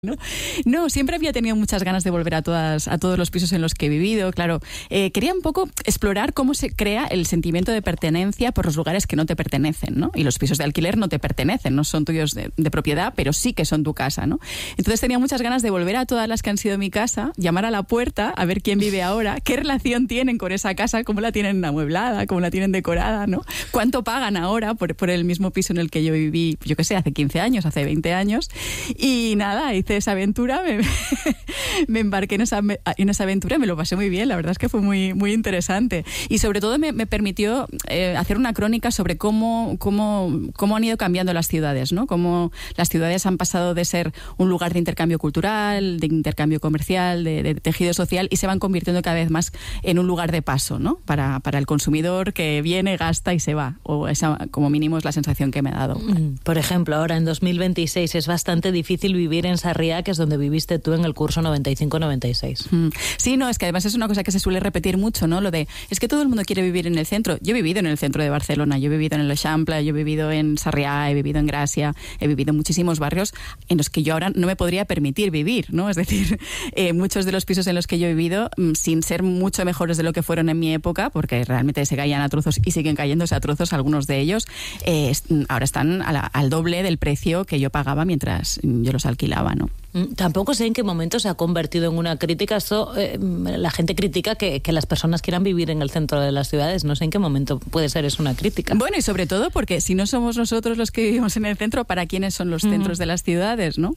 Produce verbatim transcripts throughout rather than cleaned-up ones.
¿No? No, siempre había tenido muchas ganas de volver a todas a todos los pisos en los que he vivido, claro. Eh, quería un poco explorar cómo se crea el sentimiento de pertenencia por los lugares que no te pertenecen, ¿no? Y los pisos de alquiler no te pertenecen, no son tuyos de, de propiedad, pero sí que son tu casa, ¿no? Entonces tenía muchas ganas de volver a todas las que han sido mi casa, llamar a la puerta, a ver quién vive ahora, qué relación tienen con esa casa, cómo la tienen amueblada, cómo la tienen decorada, ¿no? Cuánto pagan ahora por, por el mismo piso en el que yo viví, yo qué sé, hace quince años, hace veinte años. Y nada, hice esa aventura, me, me embarqué en esa, en esa aventura y me lo pasé muy bien, la verdad es que fue muy, muy interesante. Y sobre todo me, me permitió eh, hacer una crónica sobre cómo, cómo, cómo han ido cambiando las ciudades, ¿no? Cómo las ciudades han pasado de ser un lugar de intercambio cultural, de intercambio comercial, de, de tejido social, y se van convirtiendo cada vez más en un lugar de paso, ¿no? Para, para el consumidor que viene, gasta y se va, o esa como mínimo es la sensación que me ha dado. Por ejemplo, ahora en dos mil veintiséis es bastante difícil vivir en Sarriá, que es donde viviste tú en el curso noventa y cinco noventa y seis. Sí, no, es que además es una cosa que se suele repetir mucho, ¿no? Lo de, es que todo el mundo quiere vivir en el centro. Yo he vivido en el centro de Barcelona, yo he vivido en el Eixample, yo he vivido en Sarriá, he vivido en Gracia, he vivido en muchísimos barrios en los que yo ahora no me podría permitir vivir, ¿no? Es decir, eh, muchos de los pisos en los que yo he vivido, sin ser mucho mejores de lo que fueron en mi época, porque realmente se caían a trozos y siguen cayéndose a trozos algunos de ellos, eh, ahora están a la, al doble del precio que yo pagaba mientras yo los alquilaba, ¿no? Tampoco sé en qué momento se ha convertido en una crítica. Esto, eh, la gente critica que, que las personas quieran vivir en el centro de las ciudades. No sé en qué momento puede ser eso una crítica. Bueno, y sobre todo porque si no somos nosotros los que vivimos en el centro, ¿para quiénes son los centros uh-huh. de las ciudades, no?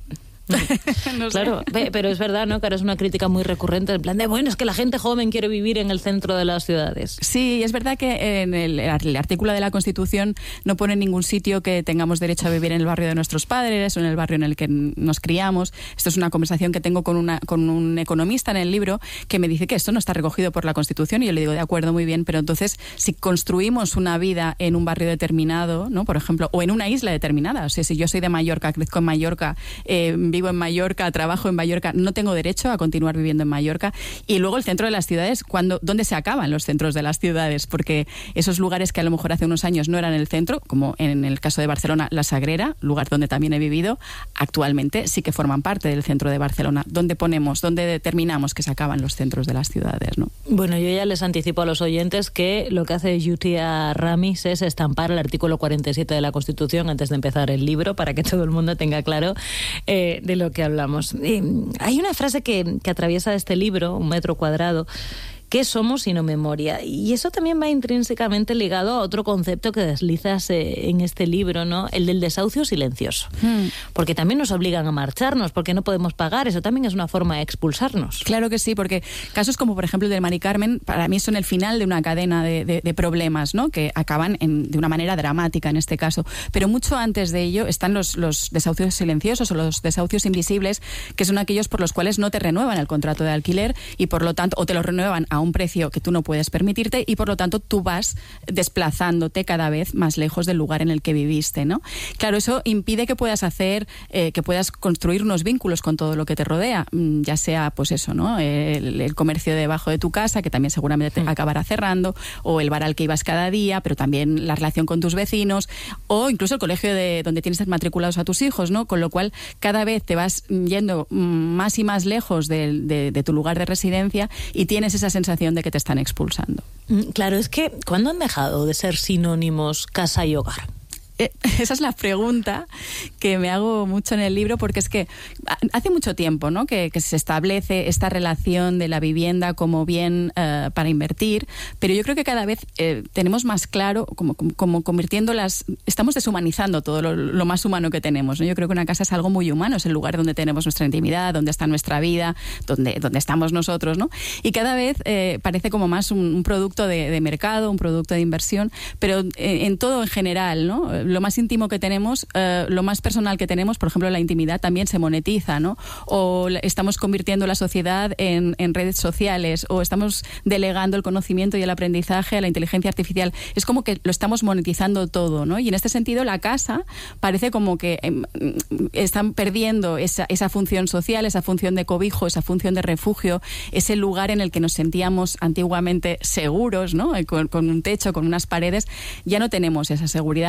No claro, sé. Pero es verdad, ¿no? Que ahora es una crítica muy recurrente, en plan de, bueno, es que la gente joven quiere vivir en el centro de las ciudades. Sí, es verdad que en el, el artículo de la Constitución no pone en ningún sitio que tengamos derecho a vivir en el barrio de nuestros padres o en el barrio en el que nos criamos. Esto es una conversación que tengo con, una, con un economista en el libro que me dice que esto no está recogido por la Constitución, y yo le digo, de acuerdo, muy bien, pero entonces si construimos una vida en un barrio determinado, ¿no? Por ejemplo, o en una isla determinada, o sea, si yo soy de Mallorca, crezco en Mallorca, eh, vivo en Mallorca, trabajo en Mallorca, no tengo derecho a continuar viviendo en Mallorca. Y luego el centro de las ciudades, cuando, ¿dónde se acaban los centros de las ciudades? Porque esos lugares que a lo mejor hace unos años no eran el centro, como en el caso de Barcelona, La Sagrera, lugar donde también he vivido, actualmente sí que forman parte del centro de Barcelona. ¿Dónde ponemos, dónde determinamos que se acaban los centros de las ciudades, ¿no? Bueno, yo ya les anticipo a los oyentes que lo que hace Yutia Ramis es estampar el artículo cuarenta y siete de la Constitución antes de empezar el libro, para que todo el mundo tenga claro eh, de lo que hablamos. Eh, hay una frase que, que atraviesa este libro, Un metro cuadrado. ¿Qué somos sino memoria? Y eso también va intrínsecamente ligado a otro concepto que deslizas eh, en este libro, ¿no? El del desahucio silencioso. Hmm. Porque también nos obligan a marcharnos, porque no podemos pagar. Eso también es una forma de expulsarnos. Claro que sí, porque casos como, por ejemplo, el del Mari Carmen, para mí son el final de una cadena de, de, de problemas, ¿no? Que acaban en, de una manera dramática en este caso. Pero mucho antes de ello están los, los desahucios silenciosos o los desahucios invisibles, que son aquellos por los cuales no te renuevan el contrato de alquiler y por lo tanto, o te lo renuevan a un precio que tú no puedes permitirte, y por lo tanto tú vas desplazándote cada vez más lejos del lugar en el que viviste, ¿no? Claro, eso impide que puedas hacer, eh, que puedas construir unos vínculos con todo lo que te rodea, ya sea, pues eso, ¿no? El, el comercio debajo de tu casa, que también seguramente te acabará cerrando, o el bar al que ibas cada día, pero también la relación con tus vecinos, o incluso el colegio de donde tienes matriculados a tus hijos, ¿no? Con lo cual, cada vez te vas yendo más y más lejos de, de, de tu lugar de residencia, y tienes esa sensación de que te están expulsando. Claro, es que ¿cuándo han dejado de ser sinónimos casa y hogar? Eh, esa es la pregunta que me hago mucho en el libro, porque es que hace mucho tiempo, ¿no? que, que se establece esta relación de la vivienda como bien uh, para invertir, pero yo creo que cada vez eh, tenemos más claro, como, como, como convirtiéndolas, estamos deshumanizando todo lo, lo más humano que tenemos, ¿no? Yo creo que una casa es algo muy humano, es el lugar donde tenemos nuestra intimidad, donde está nuestra vida, donde, donde estamos nosotros, ¿no? Y cada vez eh, parece como más un, un producto de, de mercado, un producto de inversión, pero eh, en todo en general, ¿no? Lo más íntimo que tenemos, eh, lo más personal que tenemos, por ejemplo, la intimidad también se monetiza, ¿no? O estamos convirtiendo la sociedad en, en redes sociales, o estamos delegando el conocimiento y el aprendizaje a la inteligencia artificial. Es como que lo estamos monetizando todo, ¿no? Y en este sentido la casa parece como que eh, están perdiendo esa, esa función social, esa función de cobijo, esa función de refugio, ese lugar en el que nos sentíamos antiguamente seguros, ¿no? Con, con un techo, con unas paredes. Ya no tenemos esa seguridad o esta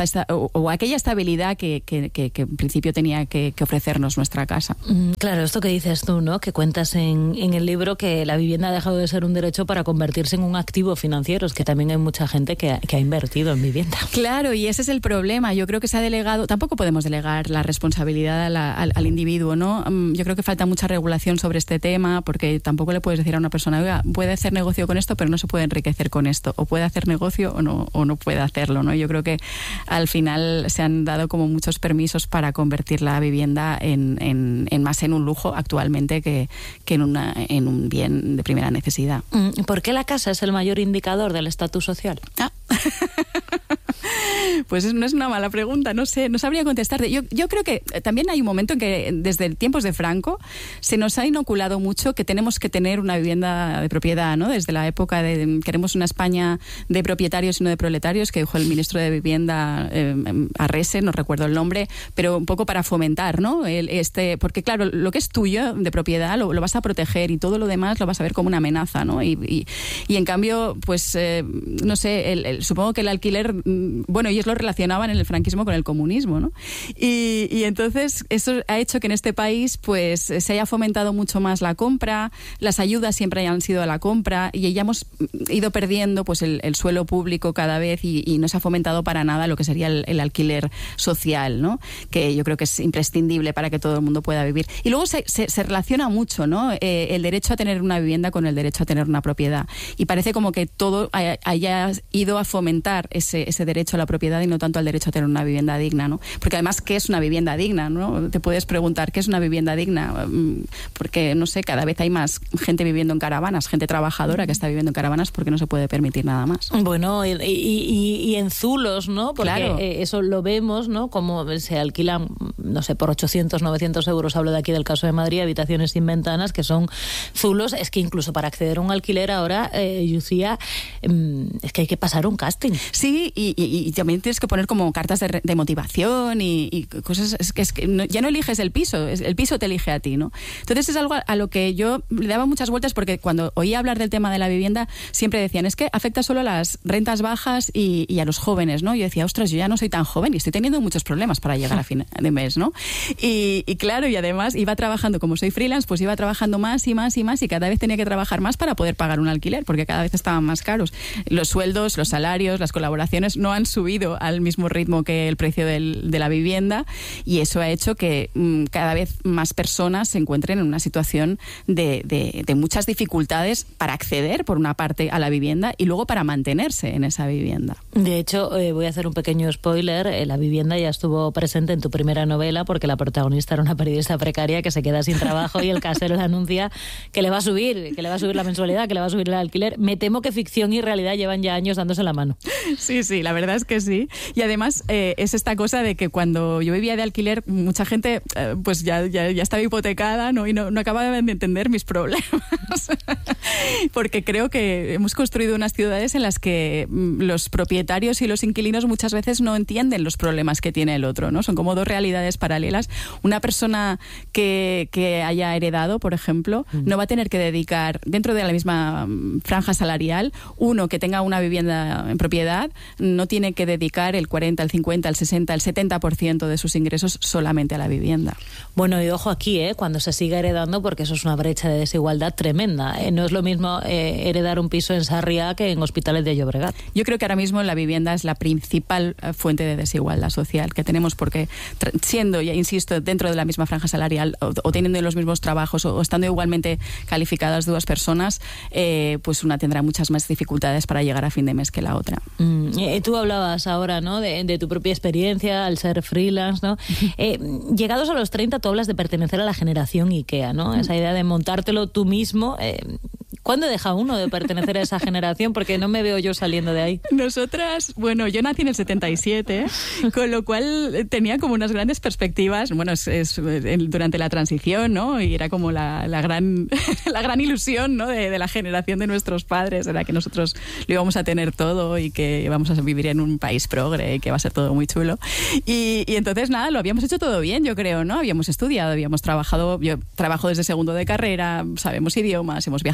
esta, o, o aquella estabilidad que, que, que, que en principio tenía que, que ofrecernos nuestra casa. Mm, claro, esto que dices tú, ¿no? Que cuentas en, en el libro que la vivienda ha dejado de ser un derecho para convertirse en un activo financiero. Es que también hay mucha gente que ha, que ha invertido en vivienda. Claro, y ese es el problema. Yo creo que se ha delegado, tampoco podemos delegar la responsabilidad a la, al, al individuo, ¿no? Yo creo que falta mucha regulación sobre este tema, porque tampoco le puedes decir a una persona, oiga, puede hacer negocio con esto, pero no se puede enriquecer con esto, o puede hacer negocio o no, o no puede hacerlo, ¿no? Yo creo que al final se han dado como muchos permisos para convertir la vivienda en, en, en más en un lujo actualmente que, que en, una, en un bien de primera necesidad. ¿Por qué la casa es el mayor indicador del estatus social? Ah. Pues no es una mala pregunta, no sé, no sabría contestarte. Yo, yo creo que también hay un momento en que desde tiempos de Franco se nos ha inoculado mucho que tenemos que tener una vivienda de propiedad, ¿no? Desde la época de queremos una España de propietarios y no de proletarios, que dijo el ministro de Vivienda eh, Arrese, no recuerdo el nombre, pero un poco para fomentar, ¿no? El, este, porque claro, lo que es tuyo de propiedad lo, lo vas a proteger y todo lo demás lo vas a ver como una amenaza, ¿no? Y, y, y en cambio, pues eh, no sé, el, el, supongo que el alquiler, bueno, ellos lo relacionaban en el franquismo con el comunismo, ¿no? Y, y entonces eso ha hecho que en este país pues se haya fomentado mucho más la compra, las ayudas siempre hayan sido a la compra y ya hemos ido perdiendo pues el, el suelo público cada vez y, y no se ha fomentado para nada lo que sería el, el alquiler social, ¿no? Que yo creo que es imprescindible para que todo el mundo pueda vivir. Y luego se, se, se relaciona mucho, ¿no? Eh, el derecho a tener una vivienda con el derecho a tener una propiedad. Y parece como que todo haya, haya ido a fomentar ese, ese derecho a la propiedad y no tanto al derecho a tener una vivienda digna, ¿no? Porque además, ¿qué es una vivienda digna, no? Te puedes preguntar, ¿qué es una vivienda digna? Porque, no sé, cada vez hay más gente viviendo en caravanas, gente trabajadora que está viviendo en caravanas porque no se puede permitir nada más. Bueno, y, y, y en zulos, ¿no? Porque claro. Eso lo vemos, ¿no? Como se alquilan, no sé, por ochocientos, novecientos euros, hablo de aquí del caso de Madrid, habitaciones sin ventanas, que son zulos. Es que incluso para acceder a un alquiler ahora, eh, Lucía, eh, es que hay que pasar un casting. Sí, y, y, y también tienes que poner como cartas de, de motivación y, y cosas, es que, es que no, ya no eliges el piso, es, el piso te elige a ti, ¿no? Entonces es algo a, a lo que yo le daba muchas vueltas porque cuando oía hablar del tema de la vivienda siempre decían, es que afecta solo a las rentas bajas y, y a los jóvenes, ¿no? Yo decía, ostras, yo ya no soy tan joven y estoy teniendo muchos problemas para llegar a fin de mes, ¿no? Y, y claro, y además iba trabajando, como soy freelance, pues iba trabajando más y más y más y cada vez tenía que trabajar más para poder pagar un alquiler porque cada vez estaban más caros. Los sueldos, los salarios, las colaboraciones no han subido al mismo ritmo que el precio del, de la vivienda y eso ha hecho que mmm, cada vez más personas se encuentren en una situación de, de, de muchas dificultades para acceder, por una parte, a la vivienda y luego para mantenerse en esa vivienda. De hecho, eh, voy a hacer un pequeño spoiler, eh, la vivienda ya estuvo presente en tu primera novela porque la protagonista era una periodista precaria que se queda sin trabajo y el casero le anuncia que le va a subir, que le va a subir la mensualidad, que le va a subir el alquiler. Me temo que ficción y realidad llevan ya años dándose la mano. Sí, sí, la verdad es que sí. Y además eh, es esta cosa de que cuando yo vivía de alquiler, mucha gente eh, pues ya, ya, ya estaba hipotecada, ¿no? Y no, no acababan de entender mis problemas. Porque creo que hemos construido unas ciudades en las que los propietarios y los inquilinos muchas veces no entienden los problemas que tiene el otro, ¿no? Son como dos realidades paralelas. Una persona que, que haya heredado, por ejemplo, mm. no va a tener que dedicar, dentro de la misma franja salarial, uno que tenga una vivienda en propiedad, no tiene que dedicar el cuarenta, el cincuenta, el sesenta, el setenta por ciento de sus ingresos solamente a la vivienda. Bueno, y ojo aquí, ¿eh? Cuando se siga heredando, porque eso es una brecha de desigualdad tremenda, ¿eh? No es lo mismo eh, heredar un piso en Sarriá que en Hospitales de Llobregat. Yo creo que ahora mismo la vivienda es la principal fuente de desigualdad social que tenemos, porque siendo, ya insisto, dentro de la misma franja salarial o, o teniendo los mismos trabajos o, o estando igualmente calificadas dos personas, eh, pues una tendrá muchas más dificultades para llegar a fin de mes que la otra. Mm, eh, tú hablabas ahora, ¿no?, de, de tu propia experiencia al ser freelance, ¿no? Eh, llegados a los treinta, tú hablas de pertenecer a la generación IKEA, ¿no? Esa idea de montártelo tú mismo. Eh, ¿Cuándo deja uno de pertenecer a esa generación? Porque no me veo yo saliendo de ahí. Nosotras, bueno, yo nací en el setenta y siete, con lo cual tenía como unas grandes perspectivas, bueno, es, es durante la transición, ¿no? Y era como la, la, gran, la gran ilusión, ¿no?, de, de la generación de nuestros padres, era que nosotros lo íbamos a tener todo y que íbamos a vivir en un país progre y que va a ser todo muy chulo. Y, y entonces, nada, lo habíamos hecho todo bien, yo creo, ¿no? Habíamos estudiado, habíamos trabajado, yo trabajo desde segundo de carrera, sabemos idiomas, hemos viajado mucho.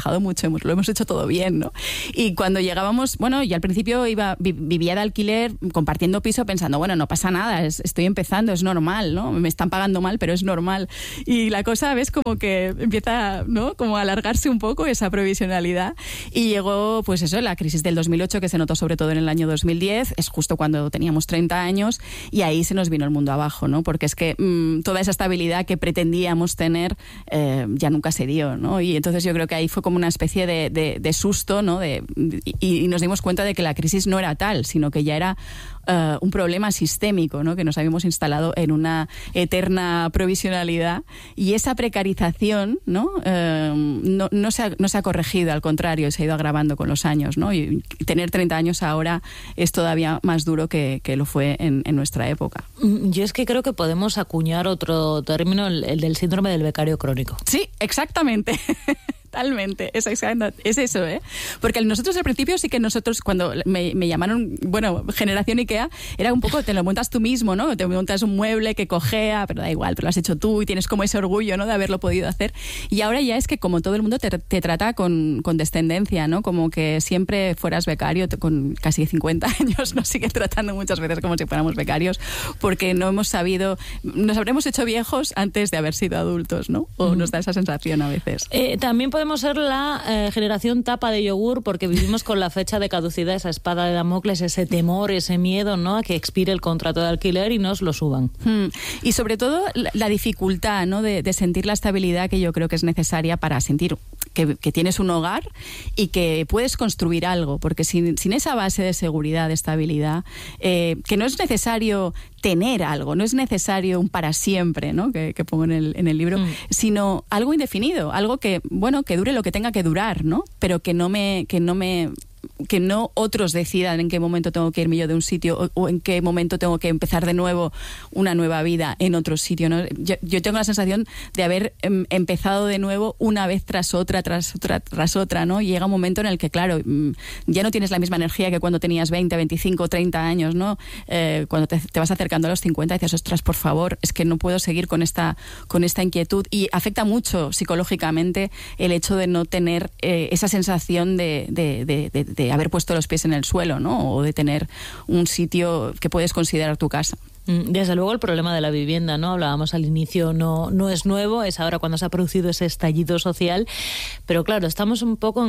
hecho, hemos, lo hemos hecho todo bien, ¿no? Y cuando llegábamos, bueno, yo al principio iba vi, vivía de alquiler, compartiendo piso, pensando, bueno, no pasa nada, es, estoy empezando, es normal, ¿no? Me están pagando mal, pero es normal. Y la cosa, ves, como que empieza, ¿no? Como a alargarse un poco esa provisionalidad. Y llegó, pues eso, la crisis del dos mil ocho, que se notó sobre todo en el año dos mil diez, es justo cuando teníamos treinta años, y ahí se nos vino el mundo abajo, ¿no? Porque es que mmm, toda esa estabilidad que pretendíamos tener eh, ya nunca se dio, ¿no? Y entonces yo creo que ahí fue como una especie de, de, de susto, ¿no? De, y, y nos dimos cuenta de que la crisis no era tal, sino que ya era Uh, un problema sistémico, ¿no? Que nos habíamos instalado en una eterna provisionalidad, y esa precarización, ¿no? Uh, no, no, se ha, no se ha corregido, al contrario, se ha ido agravando con los años, ¿no? Y tener treinta años ahora es todavía más duro que, que lo fue en, en nuestra época. Yo es que creo que podemos acuñar otro término, el, el del síndrome del becario crónico. Sí, exactamente. Totalmente, es, es eso, ¿eh? Porque nosotros al principio sí que nosotros, cuando me, me llamaron, bueno, generación IKEA, era un poco, te lo montas tú mismo, ¿no? Te montas un mueble que cojea, pero da igual, pero lo has hecho tú y tienes como ese orgullo, ¿no? De haberlo podido hacer. Y ahora ya es que como todo el mundo te, te trata con, con descendencia, ¿no? Como que siempre fueras becario, te, con casi cincuenta años nos siguen tratando muchas veces como si fuéramos becarios, porque no hemos sabido, nos habremos hecho viejos antes de haber sido adultos, ¿no? O mm. nos da esa sensación a veces. Eh, también podemos ser la eh, generación tapa de yogur, porque vivimos con la fecha de caducidad, esa espada de Damocles, ese temor, ese miedo, ¿no? A que expire el contrato de alquiler y nos lo suban. Hmm. Y sobre todo la, la dificultad, ¿no? de, de sentir la estabilidad que yo creo que es necesaria para sentir que, que tienes un hogar y que puedes construir algo, porque sin, sin esa base de seguridad, de estabilidad, eh, que no es necesario tener algo, no es necesario un para siempre, ¿no? que, que pongo en el, en el libro, mm. sino algo indefinido, algo que, bueno, que dure lo que tenga que durar, ¿no? Pero que no me, que no me que no otros decidan en qué momento tengo que irme yo de un sitio o, o en qué momento tengo que empezar de nuevo una nueva vida en otro sitio, ¿no? Yo, yo tengo la sensación de haber em, empezado de nuevo una vez tras otra, tras otra, tras otra, ¿no? Y llega un momento en el que, claro, ya no tienes la misma energía que cuando tenías veinte, veinticinco, treinta años, ¿no? Eh, cuando te, te vas acercando a los cincuenta dices, ostras, por favor, es que no puedo seguir con esta, con esta inquietud, y afecta mucho psicológicamente el hecho de no tener eh, esa sensación de, de, de, de de haber puesto los pies en el suelo, ¿no? O de tener un sitio que puedes considerar tu casa. Desde luego el problema de la vivienda, ¿no? Hablábamos al inicio, no, no es nuevo, es ahora cuando se ha producido ese estallido social, pero claro, estamos un poco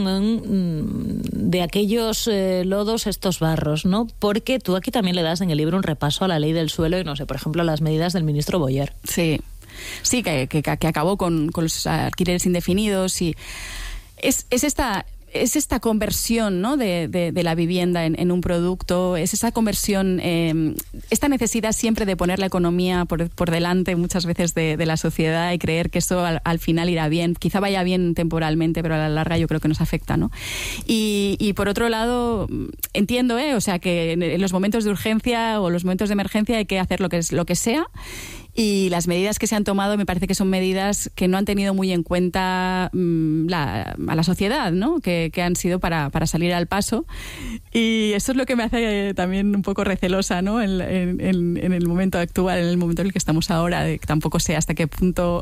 en, de aquellos eh, lodos, estos barros, ¿no? Porque tú aquí también le das en el libro un repaso a la ley del suelo y, no sé, por ejemplo, a las medidas del ministro Boyer. Sí, sí, que, que, que acabó con, con los alquileres indefinidos, y es, es esta... es esta conversión, ¿no? de, de, de la vivienda en, en un producto, es esa conversión, eh, esta necesidad siempre de poner la economía por, por delante muchas veces de, de la sociedad y creer que eso al, al final irá bien. Quizá vaya bien temporalmente, pero a la larga yo creo que nos afecta, ¿no? Y, y por otro lado, entiendo, ¿eh? O sea, que en, en los momentos de urgencia o los momentos de emergencia hay que hacer lo que, es, lo que sea. Y las medidas que se han tomado me parece que son medidas que no han tenido muy en cuenta mmm, la, a la sociedad, ¿no? Que, que han sido para, para salir al paso. Y eso es lo que me hace también un poco recelosa, ¿no? En, en, en el momento actual, en el momento en el que estamos ahora, de que tampoco sé hasta qué punto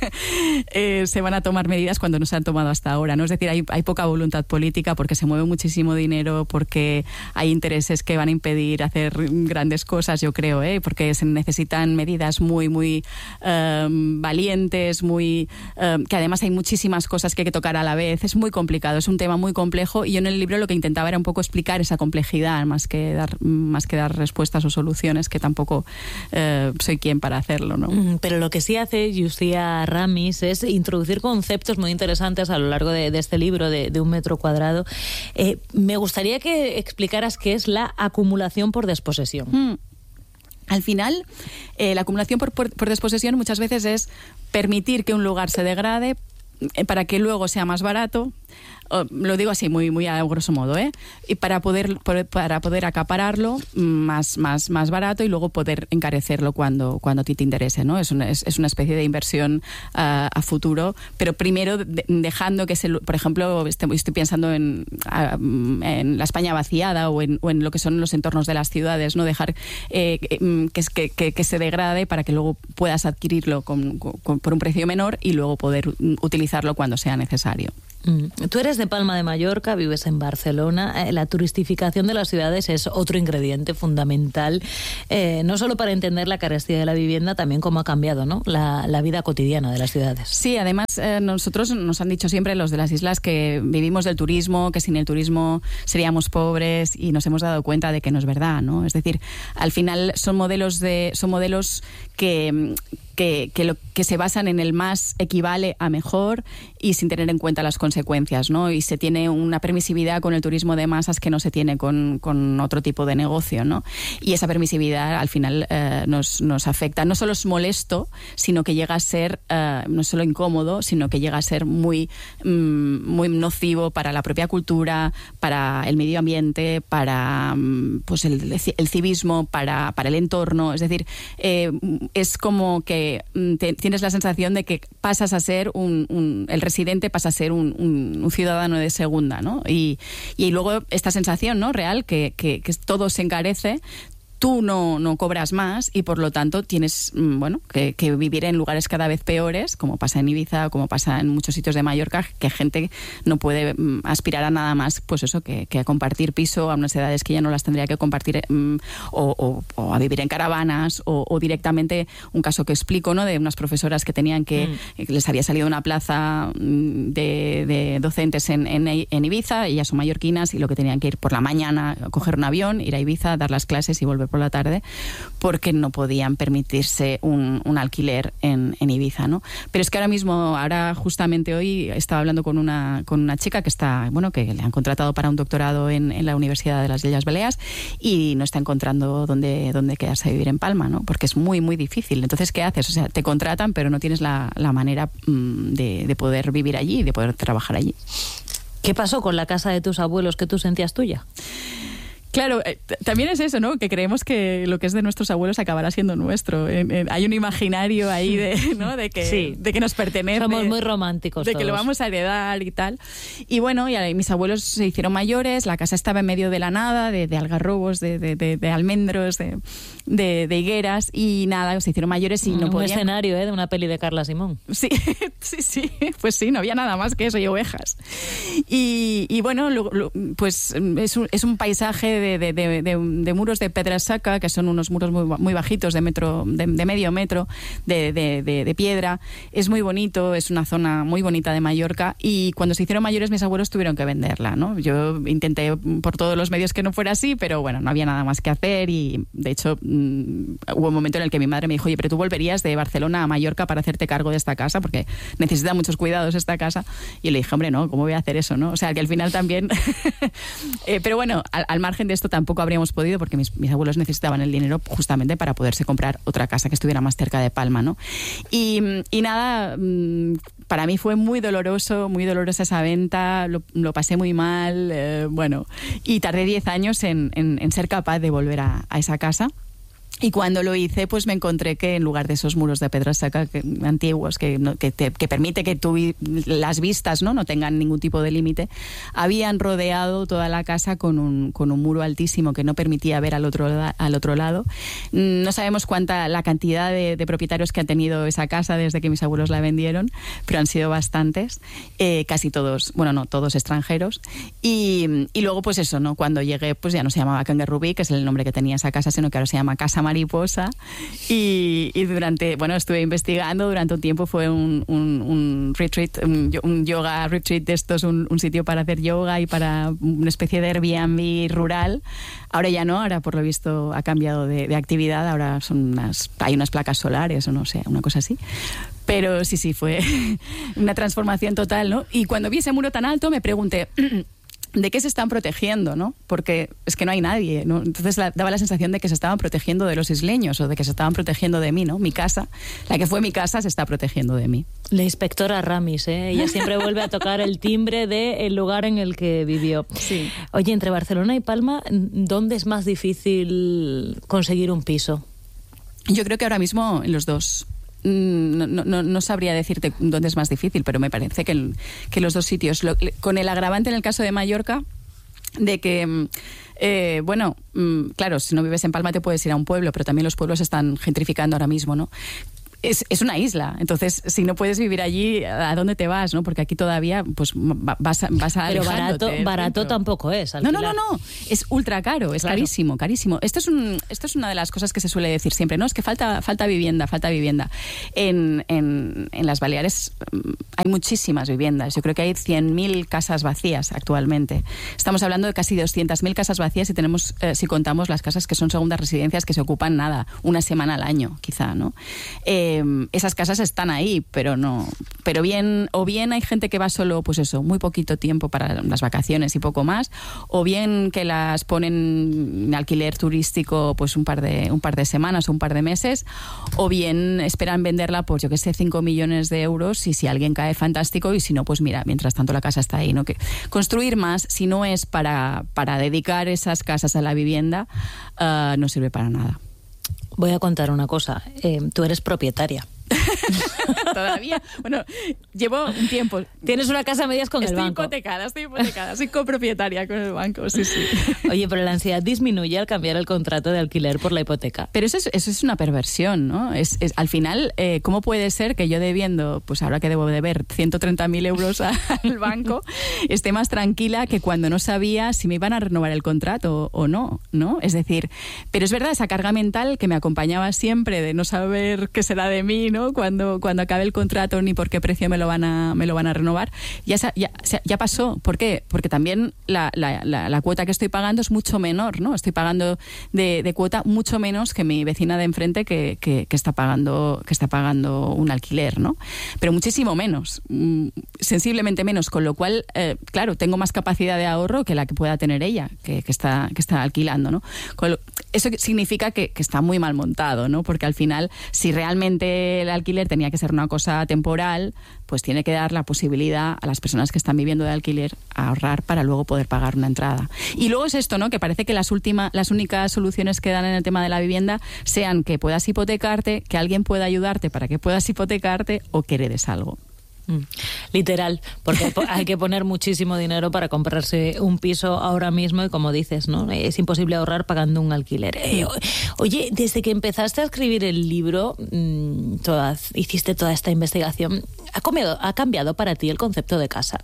eh, se van a tomar medidas cuando no se han tomado hasta ahora, ¿no? Es decir, hay, hay poca voluntad política porque se mueve muchísimo dinero, porque hay intereses que van a impedir hacer grandes cosas, yo creo, ¿eh? Porque se necesitan medidas muy muy, muy um, valientes, muy um, que además hay muchísimas cosas que hay que tocar a la vez. Es muy complicado, es un tema muy complejo, y yo en el libro lo que intentaba era un poco explicar esa complejidad, más que dar, más que dar respuestas o soluciones, que tampoco uh, soy quien para hacerlo, ¿no? Pero lo que sí hace Yuthia Ramis es introducir conceptos muy interesantes a lo largo de, de este libro de, de un metro cuadrado. Eh, me gustaría que explicaras qué es la acumulación por desposesión. Mm. Al final, eh, la acumulación por, por, por desposesión muchas veces es permitir que un lugar se degrade eh, para que luego sea más barato. Oh, lo digo así, muy, muy a grosso modo, ¿eh? Y para poder, por, para poder acapararlo más, más, más barato y luego poder encarecerlo cuando, cuando a ti te interese, ¿no? Es una, es, es una especie de inversión uh, a futuro, pero primero de, dejando que, se, por ejemplo, estoy, estoy pensando en, uh, en la España vaciada o en, o en lo que son los entornos de las ciudades, ¿no? Dejar eh, que, que, que, que se degrade para que luego puedas adquirirlo con, con, por un precio menor y luego poder utilizarlo cuando sea necesario. Mm. Tú eres de Palma de Mallorca, vives en Barcelona. Eh, la turistificación de las ciudades es otro ingrediente fundamental, eh, no solo para entender la carestía de la vivienda, también cómo ha cambiado, ¿no?, la, la vida cotidiana de las ciudades. Sí, además eh, nosotros nos han dicho siempre los de las islas que vivimos del turismo, que sin el turismo seríamos pobres, y nos hemos dado cuenta de que no es verdad, ¿no? Es decir, al final son modelos de son modelos que Que, que lo que se basan en el más equivale a mejor y sin tener en cuenta las consecuencias, ¿no? Y se tiene una permisividad con el turismo de masas que no se tiene con, con otro tipo de negocio, ¿no? Y esa permisividad al final eh, nos, nos afecta. No solo es molesto, sino que llega a ser eh, no solo incómodo, sino que llega a ser muy, mm, muy nocivo para la propia cultura, para el medio ambiente, para pues el, el civismo, para, para el entorno. Es decir, eh, es como que Te, tienes la sensación de que pasas a ser un, un el residente pasa a ser un, un, un ciudadano de segunda, ¿no? Y, y luego esta sensación, ¿no?, real, que, que, que todo se encarece. Tú no, no cobras más y por lo tanto tienes bueno que, que vivir en lugares cada vez peores, como pasa en Ibiza o como pasa en muchos sitios de Mallorca, que gente no puede mm, aspirar a nada más, pues eso, que, que a compartir piso a unas edades que ya no las tendría que compartir, mm, o, o, o a vivir en caravanas, o, o directamente un caso que explico, ¿no?, de unas profesoras que tenían que, mm. que les había salido una plaza de, de docentes en, en, en Ibiza, ellas son mallorquinas y lo que tenían que ir por la mañana, coger un avión, ir a Ibiza, dar las clases y volver por la tarde, porque no podían permitirse un, un alquiler en, en Ibiza, ¿no? Pero es que ahora mismo, ahora justamente hoy estaba hablando con una, con una chica que está, bueno, que le han contratado para un doctorado en, en la Universidad de las Illes Balears y no está encontrando dónde, dónde quedarse a vivir en Palma, ¿no? Porque es muy, muy difícil. Entonces, ¿qué haces? O sea, te contratan, pero no tienes la, la manera mmm, de, de poder vivir allí, de poder trabajar allí. ¿Qué pasó con la casa de tus abuelos que tú sentías tuya? Claro, eh, también es eso, ¿no?, que creemos que lo que es de nuestros abuelos acabará siendo nuestro. Eh, eh, hay un imaginario ahí de, ¿no?, de que, sí. de que nos pertenece. Somos muy románticos De todos. Que lo vamos a heredar y tal. Y bueno, y mis abuelos se hicieron mayores, la casa estaba en medio de la nada, de, de algarrobos, de, de, de, de almendros, de, de, de higueras, y nada, se hicieron mayores y mm, no un podían... Un escenario, ¿eh?, de una peli de Carla Simón. Sí, sí, sí, pues sí, no había nada más que eso y ovejas. Y, y bueno, lo, lo, pues es un, es un paisaje de, de, de, de, de muros de pedra seca, que son unos muros muy, muy bajitos, de metro, de, de medio metro, de, de, de, de piedra. Es muy bonito, es una zona muy bonita de Mallorca, y cuando se hicieron mayores mis abuelos tuvieron que venderla, ¿no? Yo intenté por todos los medios que no fuera así, pero bueno, no había nada más que hacer, y de hecho mmm, hubo un momento en el que mi madre me dijo, oye, pero tú volverías de Barcelona a Mallorca para hacerte cargo de esta casa, porque necesita muchos cuidados esta casa. Y le dije, hombre, no, ¿cómo voy a hacer eso, no? O sea, que al final también... eh, pero bueno, al, al margen de esto tampoco habríamos podido, porque mis, mis abuelos necesitaban el dinero justamente para poderse comprar otra casa que estuviera más cerca de Palma, ¿no? Y, y nada, para mí fue muy doloroso, muy dolorosa esa venta, lo, lo pasé muy mal, eh, bueno, y tardé diez años en, en, en ser capaz de volver a, a esa casa. Y cuando lo hice, pues me encontré que en lugar de esos muros de pedra seca que, antiguos, que, no, que, te, que permite que tú, las vistas no, no tengan ningún tipo de límite, habían rodeado toda la casa con un, con un muro altísimo que no permitía ver al otro, al otro lado. No sabemos cuánta la cantidad de, de propietarios que ha tenido esa casa desde que mis abuelos la vendieron, pero han sido bastantes, eh, casi todos, bueno, no, todos extranjeros. Y, y luego, pues eso, ¿no? Cuando llegué, pues ya no se llamaba Kangaroo, que es el nombre que tenía esa casa, sino que ahora se llama Casa Mariposa, y, y durante, bueno, estuve investigando durante un tiempo, fue un, un, un retreat, un, un yoga retreat de estos, un, un sitio para hacer yoga y para una especie de Airbnb rural. Ahora ya no, ahora por lo visto ha cambiado de, de actividad, ahora son unas, hay unas placas solares o no sé, una cosa así. Pero sí, sí, fue una transformación total, ¿no? Y cuando vi ese muro tan alto me pregunté... ¿de qué se están protegiendo, no? Porque es que no hay nadie, ¿no? Entonces la, daba la sensación de que se estaban protegiendo de los isleños o de que se estaban protegiendo de mí, ¿no? Mi casa, la que fue mi casa, se está protegiendo de mí. La inspectora Ramis, ¿eh? Ella siempre vuelve a tocar el timbre del lugar en el que vivió. Sí. Oye, entre Barcelona y Palma, ¿dónde es más difícil conseguir un piso? Yo creo que ahora mismo en los dos. No, no, no sabría decirte dónde es más difícil, pero me parece que, el, que los dos sitios, lo, con el agravante en el caso de Mallorca, de que, eh, bueno, claro, si no vives en Palma te puedes ir a un pueblo, pero también los pueblos están gentrificando ahora mismo, ¿no? es, es una isla. Entonces, si no puedes vivir allí, ¿a dónde te vas? ¿No? Porque aquí todavía pues vas a, vas a Pero barato, barato tampoco es. No, no, no, no. Es ultra caro, es claro. carísimo, carísimo. Esto es, un, esto es una de las cosas que se suele decir siempre, ¿no? Es que falta, falta vivienda, falta vivienda. En, en, en las Baleares hay muchísimas viviendas. Yo creo que hay cien mil casas vacías actualmente. Estamos hablando de casi doscientas mil casas vacías y tenemos, eh, si contamos las casas que son segundas residencias que se ocupan nada, una semana al año, quizá, ¿no? Eh, esas casas están ahí, pero no. Pero bien, o bien hay gente que va solo, pues eso, muy poquito tiempo para las vacaciones y poco más, o bien que las ponen en alquiler turístico pues un par de un par de semanas o un par de meses, o bien esperan venderla por, yo que sé, cinco millones de euros y si alguien cae, fantástico, y si no, pues mira, mientras tanto la casa está ahí, ¿no? Que construir más, si no es para, para dedicar esas casas a la vivienda, uh, no sirve para nada. Voy a contar una cosa. Eh, tú eres propietaria. Todavía. Bueno, llevo un tiempo. Tienes una casa a medias con estoy el banco. Estoy hipotecada, estoy hipotecada. Soy copropietaria con el banco, sí, sí. Oye, pero la ansiedad disminuye al cambiar el contrato de alquiler por la hipoteca. Pero eso es, eso es una perversión, ¿no? Es, es, al final, eh, ¿cómo puede ser que yo debiendo, pues ahora que debo deber ciento treinta mil euros al banco, esté más tranquila que cuando no sabía si me iban a renovar el contrato o no, ¿no? Es decir, pero es verdad, esa carga mental que me acompañaba siempre de no saber qué será de mí, ¿no? Cuando, cuando acabe el contrato ni por qué precio me lo van a, me lo van a renovar, ya, ya, ya pasó. ¿Por qué? Porque también la, la, la, la cuota que estoy pagando es mucho menor, ¿no? Estoy pagando de, de cuota mucho menos que mi vecina de enfrente que, que, que, está pagando, que está pagando un alquiler, ¿no? Pero muchísimo menos, sensiblemente menos, con lo cual, eh, claro, tengo más capacidad de ahorro que la que pueda tener ella, que, que, está, que está alquilando, ¿no? Con lo, eso significa que, que está muy mal montado, ¿no? Porque al final, si realmente el alquiler tenía que ser una cosa temporal, pues tiene que dar la posibilidad a las personas que están viviendo de alquiler a ahorrar para luego poder pagar una entrada. Y luego es esto, ¿no? Que parece que las últimas, las únicas soluciones que dan en el tema de la vivienda sean que puedas hipotecarte, que alguien pueda ayudarte para que puedas hipotecarte o que heredes algo. Literal, porque hay que poner muchísimo dinero para comprarse un piso ahora mismo y como dices, ¿no? Es imposible ahorrar pagando un alquiler. Eh, oye, desde que empezaste a escribir el libro, todas, hiciste toda esta investigación, ¿ha, comido, ¿ha cambiado para ti el concepto de casa?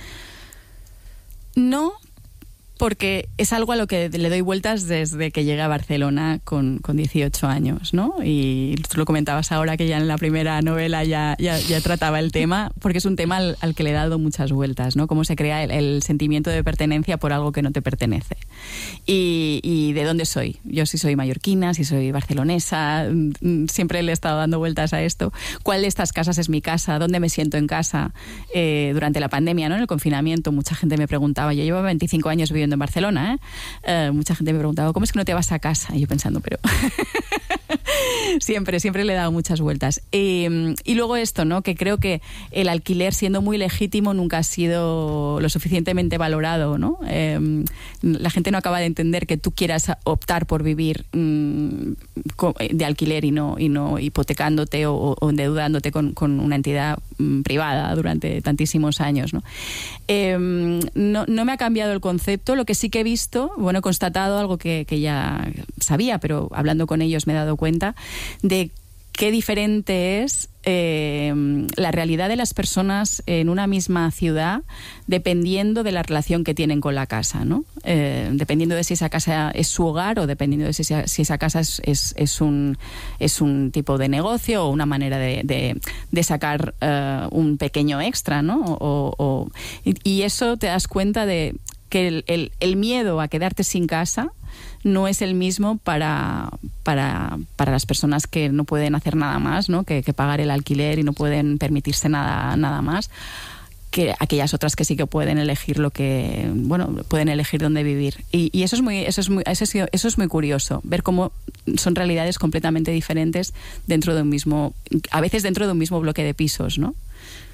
No, porque es algo a lo que le doy vueltas desde que llegué a Barcelona con, con dieciocho años, ¿no? Y tú lo comentabas ahora que ya en la primera novela ya, ya, ya trataba el tema, porque es un tema al, al que le he dado muchas vueltas, ¿no? Cómo se crea el, el sentimiento de pertenencia por algo que no te pertenece. Y, y de dónde soy. Yo sí soy mallorquina, sí soy barcelonesa, siempre le he estado dando vueltas a esto. ¿Cuál de estas casas es mi casa? ¿Dónde me siento en casa? Eh, durante la pandemia, ¿no? En el confinamiento, mucha gente me preguntaba, yo llevo veinticinco años viviendo en Barcelona, ¿eh? Eh, mucha gente me preguntaba, ¿cómo es que no te vas a casa? Y yo pensando, pero siempre, siempre le he dado muchas vueltas. Eh, y luego esto, ¿no? Que creo que el alquiler, siendo muy legítimo, nunca ha sido lo suficientemente valorado, ¿no? Eh, la gente no acaba de entender que tú quieras optar por vivir mmm, de alquiler y no, y no hipotecándote o, o endeudándote con, con una entidad mmm, privada durante tantísimos años, ¿no? Eh, no, no me ha cambiado el concepto. Lo que sí que he visto, bueno, he constatado algo que, que ya sabía, pero hablando con ellos me he dado cuenta de qué diferente es eh, la realidad de las personas en una misma ciudad dependiendo de la relación que tienen con la casa, ¿no? Eh, dependiendo de si esa casa es su hogar o dependiendo de si, si esa casa es, es, es, un, es un tipo de negocio o una manera de, de, de sacar uh, un pequeño extra, ¿no? O, o, y eso te das cuenta de que el, el, el miedo a quedarte sin casa no es el mismo para, para, para las personas que no pueden hacer nada más, ¿no? que, que pagar el alquiler y no pueden permitirse nada, nada más, que aquellas otras que sí que pueden elegir lo que, bueno, pueden elegir dónde vivir. Y, y eso es muy, eso es muy, eso es, eso es muy curioso, ver cómo son realidades completamente diferentes dentro de un mismo, a veces dentro de un mismo bloque de pisos, ¿no?